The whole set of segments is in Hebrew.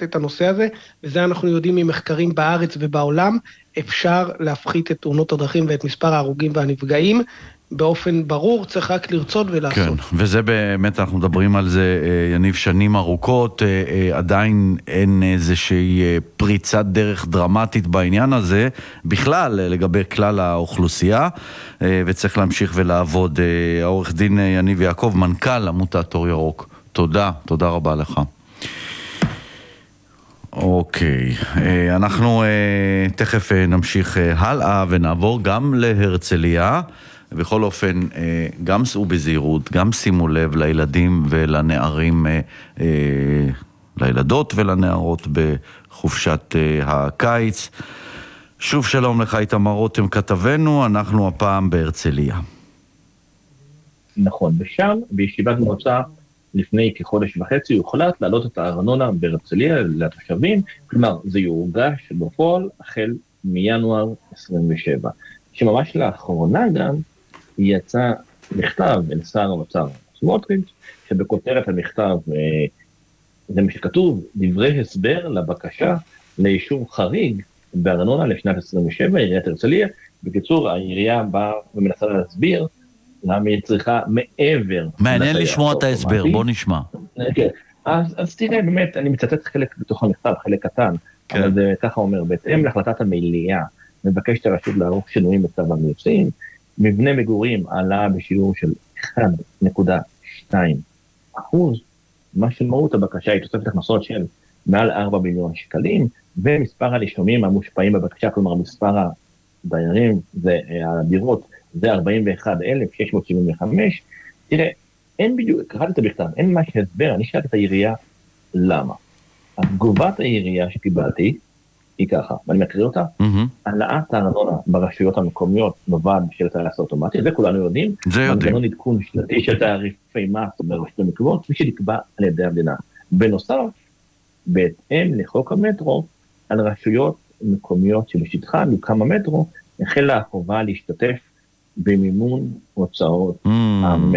לקחת את הנושא הזה, וזה אנחנו יודעים ממחקרים בארץ ובעולם, אפשר להפחית את תאונות הדרכים ואת מספר ההרוגים והנפגעים, באופן ברור, צריך רק לרצות ולעשות. כן, וזה באמת, אנחנו מדברים על זה, יניב, שנים ארוכות, עדיין אין איזושהי פריצת דרך דרמטית בעניין הזה, בכלל, לגבי כלל האוכלוסייה, וצריך להמשיך ולעבוד. העורך דין יניב יעקב, מנכ"ל עמותת אור ירוק, תודה רבה לך. אוקיי, אנחנו תכף נמשיך הלאה ונעבור גם להרצליה. בכל אופן, גם סעו בזהירות, גם שימו לב לילדים ולנערים, לילדות ולנערות בחופשת הקיץ. שוב שלום לך, איתמר רותם כתבנו, אנחנו הפעם בהרצליה. נכון, ושם בישיבת מועצה לפני כחודש וחצי הוחלט להעלות את הארנונה בהרצליה לתושבים, כלומר זה יורגש בפועל החל מינואר 27, שממש לאחרונה גם יצא מכתב אל שר האוצר סמוטריץ', שבכותרת המכתב זה מה שכתוב, דברי הסבר לבקשה לאישור חריג בארנונה לשנת 27, עיריית הרצליה. בקיצור, העירייה באה ומנסה להסביר למה היא צריכה מעבר. מעניין לשמוע את ההסבר, בוא נשמע. כן, אז תראה, באמת, אני מצטט חלק בתוך המכתב, חלק קטן, אבל זה ככה אומר, בהתאם להחלטת המליאה, מבקשת הרשות לערוך שינויים בצו המיסים, מבנה מגורים עלה בשיעור של 1.2%, מה שמהות הבקשה היא תוספת הכנסות של מעל 4 מיליון שקלים, ומספר הנישומים המושפעים בבקשה, כלומר מספר הדיירים, הדירות, זה 41,675. תראה, אין בדיוק, קראתי את המכתב, אין מה שהסבר, אני שאלתי את העירייה, למה? התגובת העירייה שקיבלתי, היא ככה, ואני מקריא אותה, העלאת הארנונה ברשויות המקומיות נובעת של טייס אוטומטי, זה כולנו יודעים, מנגנון עדכון שנתי של תעריפי מס ברשויות המקומיות, כפי שנקבע על ידי המדינה. בנוסף, בהתאם לחוק המטרו, על רשויות מקומיות שבשטחן יוקם המטרו, החלה החובה להשתתף במימון הוצאות המטרו.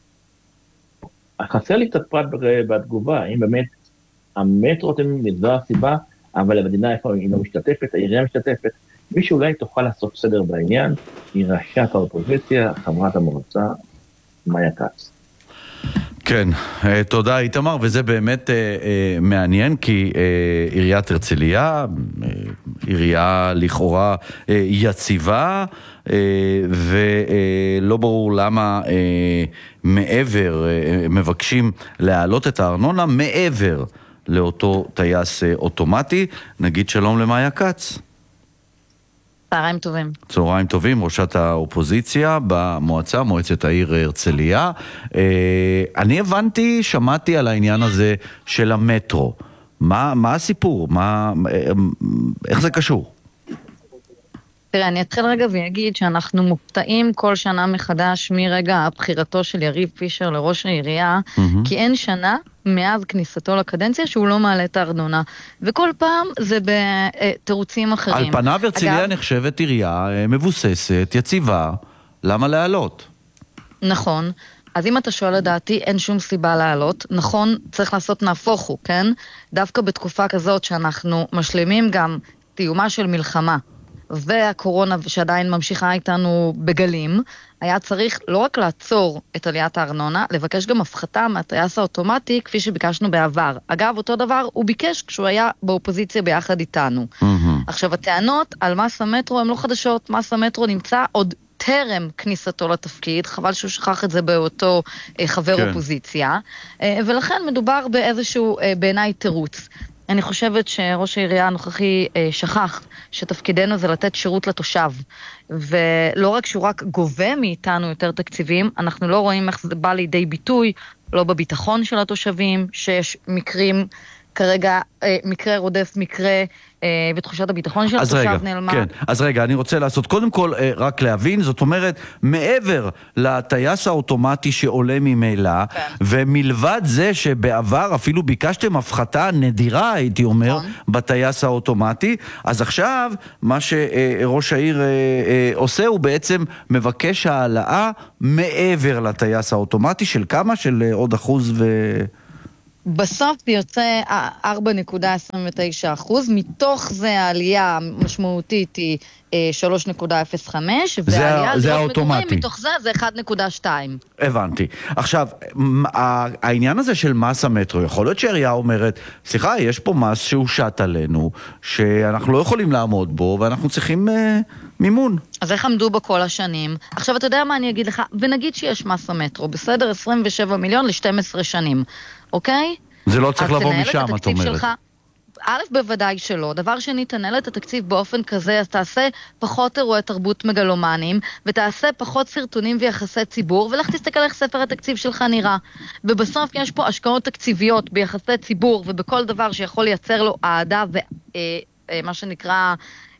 חסר לי קצת פרט בתגובה, האם באמת המטרו זו הסיבה, אבל המדינה איפה היא לא משתתפת, העירייה משתתפת. מי שאולי תוכל לעשות סדר בעניין, היא ראשת האופוזיציה, חברת המועצה, מאיה כץ. כן, תודה איתמר, וזה באמת מעניין, כי עיריית הרצליה, עירייה לכאורה יציבה, ולא ברור למה מעבר, מבקשים להעלות את הארנונה מעבר לאותו טייס אוטומטי. נגיד שלום למאיה כץ. צהריים טובים. צהריים טובים, ראשת האופוזיציה במועצה, מועצת העיר הרצליה. אני הבנתי, שמעתי על העניין הזה של המטרו. מה הסיפור? איך זה קשור? תראה, אני אתחיל רגע ויגיד שאנחנו מופתעים כל שנה מחדש מרגע הבחירתו של יריב פישר לראש העירייה, כי אין שנה מאז כניסתו לקדנציה שהוא לא מעלה את הארנונה, וכל פעם זה בתירוצים אחרים. על פניו הרצליה נחשבת עירייה מבוססת, יציבה, למה להעלות? נכון, אז אם אתה שואל לדעתי, אין שום סיבה להעלות. נכון, צריך לעשות נהפוך הוא, כן? דווקא בתקופה כזאת שאנחנו משלימים גם תיומה של מלחמה, והקורונה שעדיין ממשיכה איתנו בגלים, היה צריך לא רק לעצור את עליית הארנונה, לבקש גם הפחתה מהטייס האוטומטי, כפי שביקשנו בעבר. אגב, אותו דבר הוא ביקש כשהוא היה באופוזיציה ביחד איתנו. עכשיו, הטענות על מס המטרו הן לא חדשות. מס המטרו נמצא עוד טרם כניסתו לתפקיד, חבל שהוא שכח את זה באותו חבר אופוזיציה, ולכן מדובר באיזשהו בעיניי תירוץ. אני חושבת שראש העירייה הנוכחי שכח שתפקידנו זה לתת שירות לתושב, ולא רק שהוא רק גובה מאיתנו יותר תקציבים, אנחנו לא רואים איך זה בא לידי ביטוי, לא בביטחון של התושבים, שיש מקרים, כרגע מקרה רודף מקרה, ותחושת הביטחון של התושב נעלמה. כן, אז רגע, אני רוצה לעשות, קודם כל רק להבין, זאת אומרת, מעבר לטייס האוטומטי שעולה ממילא, ומלבד זה שבעבר אפילו ביקשתם הפחתה נדירה, הייתי אומר, בטייס האוטומטי, אז עכשיו מה שראש העיר עושה, הוא בעצם מבקש העלאה מעבר לטייס האוטומטי, של כמה? של עוד 1% בסוף זה יוצא 4.29%, מתוך זה העלייה המשמעותית היא 3.05, זה האוטומטי. מתוך זה 1.2. הבנתי. עכשיו, העניין הזה של מס המטרו, יכול להיות שהעירייה אומרת, סליחה, יש פה מס שהוא שט עלינו, שאנחנו לא יכולים לעמוד בו, ואנחנו צריכים מימון. אז איך עמדו בו כל השנים? עכשיו, אתה יודע מה אני אגיד לך? ונגיד שיש מס המטרו, בסדר? 27 מיליון ל-12 שנים, אוקיי? זה לא צריך לבוא משם, את אומרת. שלך, א', בוודאי שלא. דבר שני, תנהל את התקציב באופן כזה, אז תעשה פחות אירועי תרבות מגלומנים, ותעשה פחות סרטונים ויחסי ציבור, ולך תסתכל איך ספר התקציב שלך נראה. ובסוף יש פה השקעות תקציביות ביחסי ציבור, ובכל דבר שיכול לייצר לו אהדה ומה שנקרא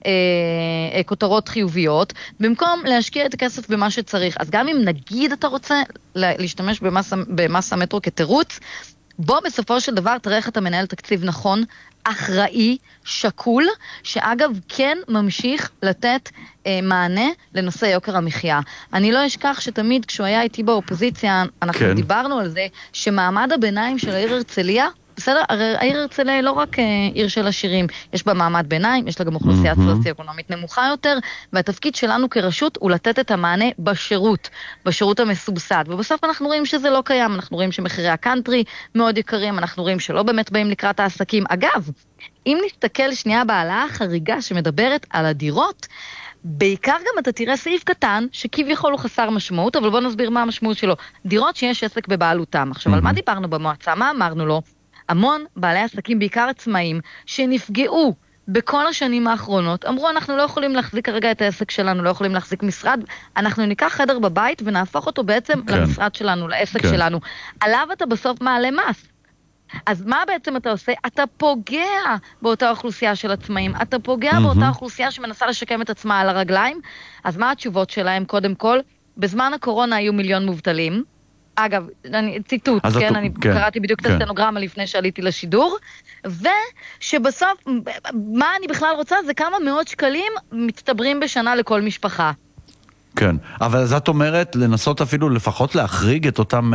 כותרות חיוביות, במקום להשקיע את הכסף במה שצריך. אז גם אם נגיד אתה רוצה להשתמש במס המטרו כתירוץ, בוא בסופו של דבר תראה איך אתה מנהל תקציב נכון, אחראי, שקול, שאגב כן ממשיך לתת מענה לנושא יוקר המחיה. אני לא אשכח שתמיד כשהוא היה איתי באופוזיציה, אנחנו דיברנו על זה, שמעמד הביניים של העיר הרצליה, בסדר, העיר הרצליה היא לא רק עיר של עשירים, יש בה מעמד ביניים, יש לה גם אוכלוסייה סוציו-אקונומית נמוכה יותר, והתפקיד שלנו כרשות הוא לתת את המענה בשירות המסובסד, ובסוף אנחנו רואים שזה לא קיים, אנחנו רואים שמחירי הקאנטרי מאוד יקרים, אנחנו רואים שלא באמת באים לקראת העסקים. אגב, אם נסתכל שנייה בהעלאה החריגה שמדברת על הדירות, בעיקר גם אתה תראה סעיף קטן, שכביכול הוא חסר משמעות, אבל בוא נסביר מה המשמעות שלו. דירות שיש עסק בבעלותם. עכשיו, על מה דיברנו במועצה? מה אמרנו לו? המון בעלי עסקים, בעיקר עצמאים, שנפגעו בכל השנים האחרונות, אמרו, אנחנו לא יכולים להחזיק כרגע את העסק שלנו, לא יכולים להחזיק משרד, אנחנו ניקח חדר בבית ונהפוך אותו בעצם למשרד שלנו, לעסק שלנו. עליו אתה בסוף מעלה מס. אז מה בעצם אתה עושה? אתה פוגע באותה אוכלוסייה של עצמאים, אתה פוגע באותה אוכלוסייה שמנסה לשקם את עצמה על הרגליים. אז מה התשובות שלהם? קודם כל, בזמן הקורונה היו 1,000,000 מובטלים, אגב, ציטוט, כן, אני קראתי בדיוק את הסטנוגרמה לפני שעליתי לשידור, ושבסוף, מה אני בכלל רוצה זה כמה מאות שקלים מצטברים בשנה לכל משפחה. כן, אבל אז את אומרת לנסות אפילו לפחות להחריג את אותם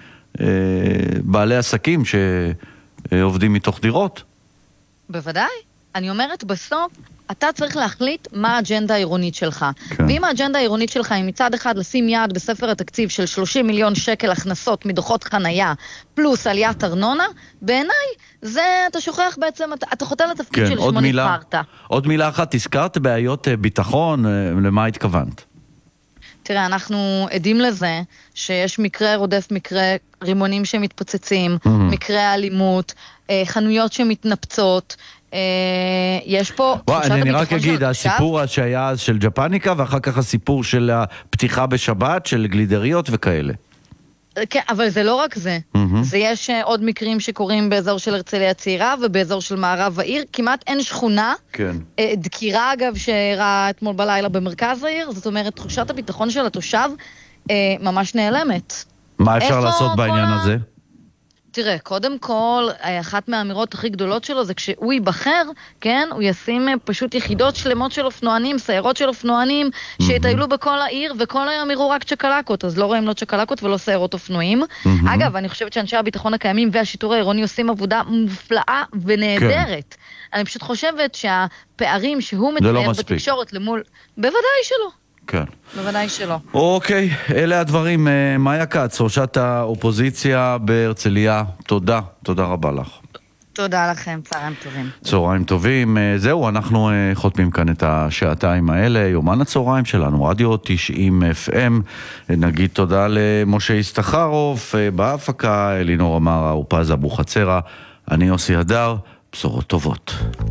בעלי עסקים שעובדים מתוך דירות? בוודאי. אני אומרת בסוף, אתה צריך להחליט מה האג'נדה העירונית שלך. כן. ואם האג'נדה העירונית שלך היא מצד אחד לשים יד בספר התקציב של 30 מיליון שקל הכנסות מדוחות חנייה, פלוס עליית ארנונה, בעיניי זה, אתה שוכח בעצם, אתה חוטא לתפקיד של לשמו נבחרת. עוד מילה אחת, הזכרת בעיות ביטחון, למה התכוונת? תראה, אנחנו עדים לזה שיש מקרה רודף מקרה, רימונים שמתפוצצים, מקרה אלימות, חנויות שמתנפצות, יש פה... אני רק אגיד, הסיפור שהיה אז של ג'פניקה, ואחר כך הסיפור של הפתיחה בשבת, של גלידריות וכאלה. כן, אבל זה לא רק זה. זה יש עוד מקרים שקורים באזור של הרצליה הצעירה, ובאזור של מערב העיר, כמעט אין שכונה. כן. דקירה, אגב, שראה אתמול בלילה במרכז העיר, זאת אומרת, תחושת הביטחון של התושב ממש נעלמת. מה אפשר לעשות בעניין הזה? תראה, קודם כל, אחת מהאמירות הכי גדולות שלו זה כשהוא ייבחר, כן, הוא ישים פשוט יחידות שלמות של אופנוענים, סיירות של אופנוענים, שיטיילו בכל העיר, וכל היום יראו רק צ'קלקות, אז לא רואים לא צ'קלקות ולא סיירות אופנועים. אגב, אני חושבת שאנשי הביטחון הקיימים והשיטור העירוני עושים עבודה מופלאה ונהדרת. אני פשוט חושבת שהפערים שהוא מתאר בתקשורת למול, בוודאי שלא. כן. בוודאי שלא. אוקיי, אלה הדברים. מאיה כץ, ראשת האופוזיציה בהרצליה, תודה רבה לך. תודה לכם, צהריים טובים. צהריים טובים. זהו, אנחנו חותמים כאן את השעתיים האלה, יומן הצהריים שלנו, רדיו 90 FM. נגיד תודה למשה ישתחרוף, בהפקה, אלינור אמרה ופז אבוחצירא, אני יוסי הדר, בשורות טובות.